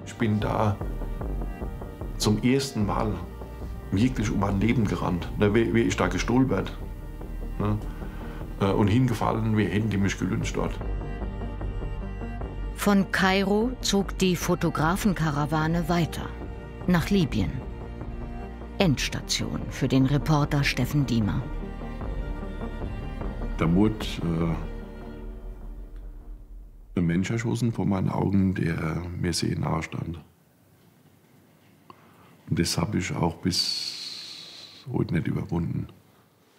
Ich bin da zum ersten Mal wirklich um mein Leben gerannt. Da wäre ich da gestolpert, ne? Und hingefallen, wir hätten die mich gelünscht dort. Von Kairo zog die Fotografenkarawane weiter, nach Libyen. Endstation für den Reporter Steffen Diemer. Da wurde ein Mensch erschossen vor meinen Augen, der mir sehr nahe stand. Und das habe ich auch bis heute nicht überwunden.